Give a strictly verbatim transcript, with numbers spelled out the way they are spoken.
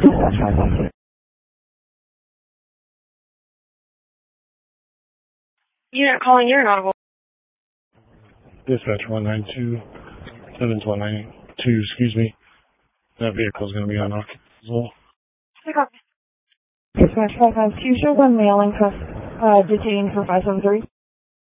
Dispatch five nine two. Unit calling, you're inaudible. Dispatch one nine two, Evans one nine two, excuse me. That vehicle is going to be unoccupied as well. Okay. Dispatch five nine two, show one mailing for, uh, detaining for five seven three.